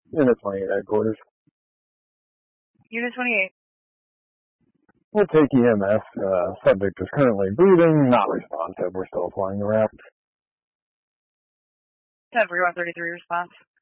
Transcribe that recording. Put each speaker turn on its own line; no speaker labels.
Unit 28 headquarters.
Unit 28.
We'll take EMS. Subject is currently breathing, not responsive. We're still applying the wrap.
10-133 response.